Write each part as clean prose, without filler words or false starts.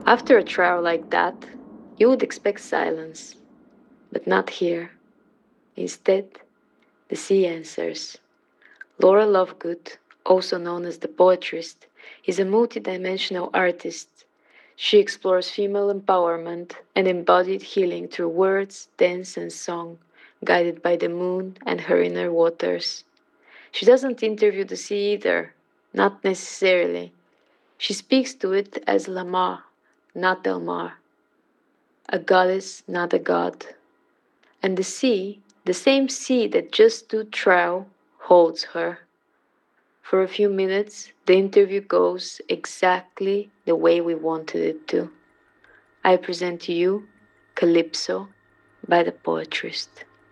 After a trial like that, you would expect silence, but not here. Instead, the sea answers. Laura Lovegood, also known as the Poetrist, is a multidimensional artist. She explores female empowerment and embodied healing through words, dance, and song, guided by the moon and her inner waters. She doesn't interview the sea either, not necessarily. She speaks to it as Lamar, not Elmar, a goddess, not a god. And the sea, the same sea that just stood trial, holds her. For a few minutes, the interview goes exactly the way we wanted it to. I present to you Calypso by the Poetrist.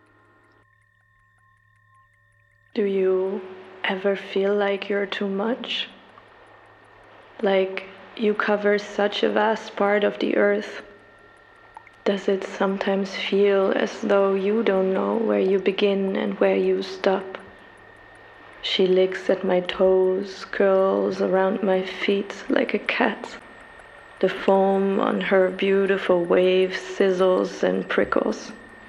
Do you ever feel like you're too much? Like you cover such a vast part of the earth? Does it sometimes feel as though you don't know where you begin and where you stop? She licks at my toes, curls around my feet like a cat. The foam on her beautiful waves sizzles and prickles.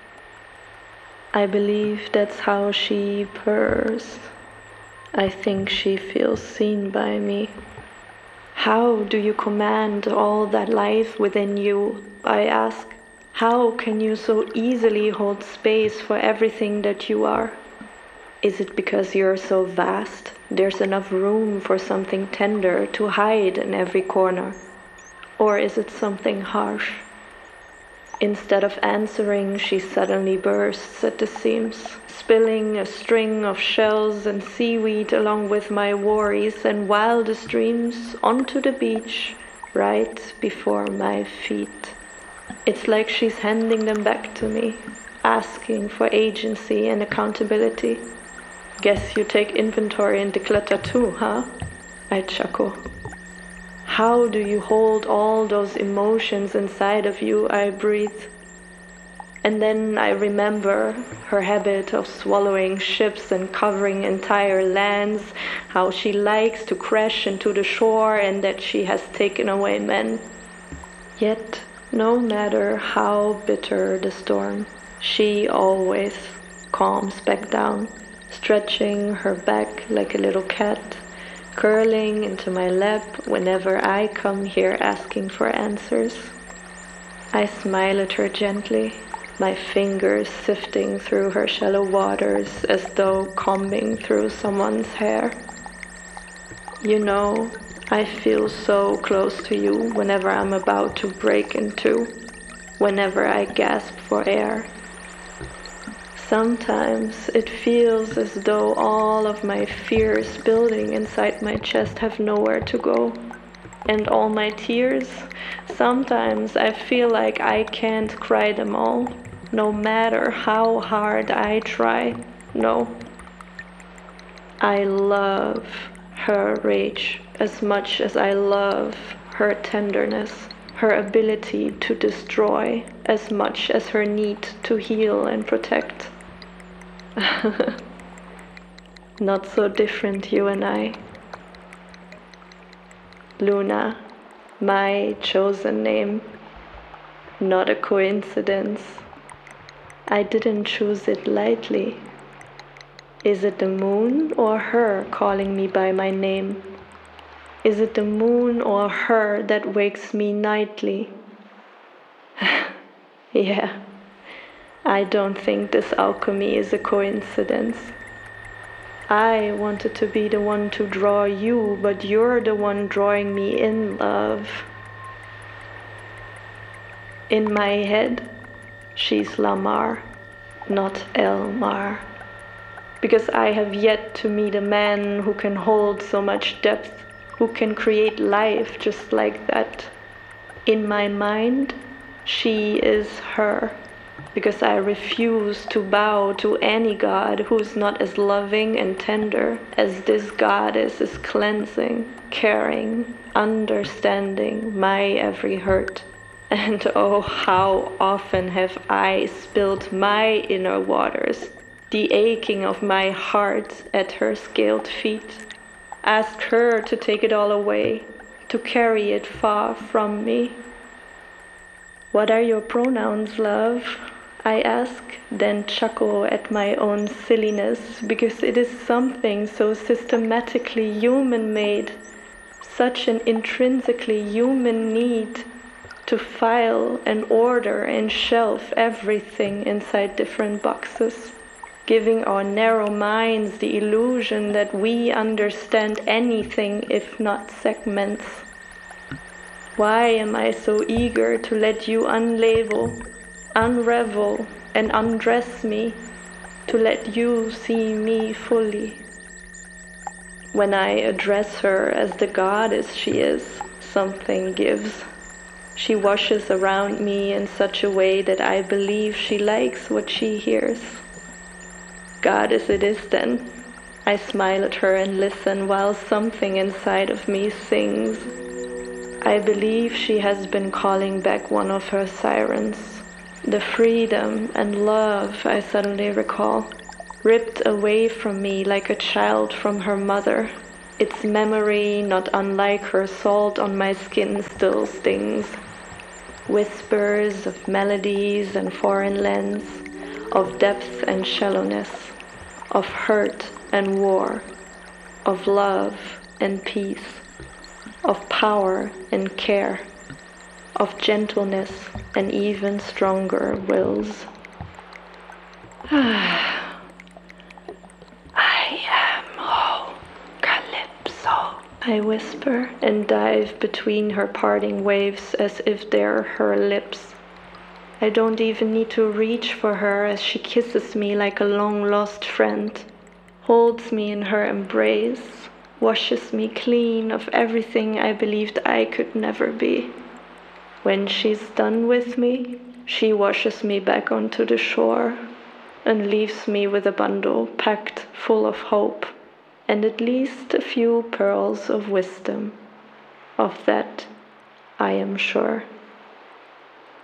I believe that's how she purrs. I think she feels seen by me. How do you command all that life within you? I ask. How can you so easily hold space for everything that you are? Is it because you're so vast? There's enough room for something tender to hide in every corner? Or is it something harsh? Instead of answering, she suddenly bursts at the seams, spilling a string of shells and seaweed along with my worries and wildest dreams onto the beach right before my feet. It's like she's handing them back to me, asking for agency and accountability. Guess you take inventory and declutter too, huh? I chuckle. How do you hold all those emotions inside of you? I breathe. And then I remember her habit of swallowing ships and covering entire lands, how she likes to crash into the shore and that she has taken away men. Yet, no matter how bitter the storm, she always calms back down, stretching her back like a little cat, curling into my lap whenever I come here asking for answers. I smile at her gently, my fingers sifting through her shallow waters as though combing through someone's hair. You know, I feel so close to you whenever I'm about to break in two, whenever I gasp for air. Sometimes it feels as though all of my fears building inside my chest have nowhere to go. And all my tears, sometimes I feel like I can't cry them all, no matter how hard I try. No. I love her rage as much as I love her tenderness, her ability to destroy as much as her need to heal and protect. Not so different, you and I. Luna, my chosen name. Not a coincidence. I didn't choose it lightly. Is it the moon or her calling me by my name? Is it the moon or her that wakes me nightly? Yeah. I don't think this alchemy is a coincidence. I wanted to be the one to draw you, but you're the one drawing me in, love. In my head, she's Lamar, not Elmar. Because I have yet to meet a man who can hold so much depth, who can create life just like that. In my mind, she is her. Because I refuse to bow to any god who is not as loving and tender as this goddess is cleansing, caring, understanding my every hurt. And oh, how often have I spilled my inner waters, the aching of my heart at her scaled feet. Ask her to take it all away, to carry it far from me. What are your pronouns, love? I ask, then chuckle at my own silliness, because it is something so systematically human-made, such an intrinsically human need to file and order and shelf everything inside different boxes, giving our narrow minds the illusion that we understand anything if not segments. Why am I so eager to let you unlabel, unravel, and undress me, to let you see me fully? When I address her as the goddess she is, something gives. She washes around me in such a way that I believe she likes what she hears. Goddess it is then. I smile at her and listen while something inside of me sings. I believe she has been calling back one of her sirens. The freedom and love, I suddenly recall, ripped away from me like a child from her mother. Its memory, not unlike her salt on my skin, still stings. Whispers of melodies and foreign lands, of depth and shallowness, of hurt and war, of love and peace, of power and care, of gentleness and even stronger wills. I am whole, Calypso, I whisper and dive between her parting waves as if they're her lips. I don't even need to reach for her as she kisses me like a long-lost friend, holds me in her embrace, washes me clean of everything I believed I could never be. When she's done with me, she washes me back onto the shore and leaves me with a bundle packed full of hope and at least a few pearls of wisdom. Of that, I am sure.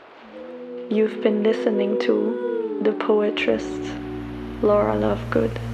You've been listening to The Poetress, Laura Lovegood.